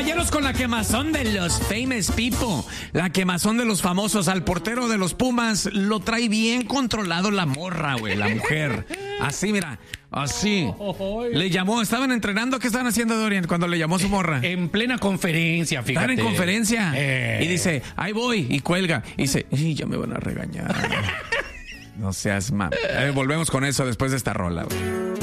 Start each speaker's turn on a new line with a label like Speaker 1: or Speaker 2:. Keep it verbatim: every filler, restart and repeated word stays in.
Speaker 1: caballeros, con la quemazón de los famous people. La quemazón de los famosos. Al portero de los Pumas lo trae bien controlado la morra, güey, la mujer. Así, mira, así. Le llamó, estaban entrenando. ¿Qué estaban haciendo, Dorian, cuando le llamó su morra?
Speaker 2: En plena conferencia, fíjate.
Speaker 1: Estaban en conferencia.
Speaker 2: Eh.
Speaker 1: Y dice, ahí voy, y cuelga. Y dice, y ya me van a regañar. No seas mal. Eh, volvemos con eso después de esta rola, güey.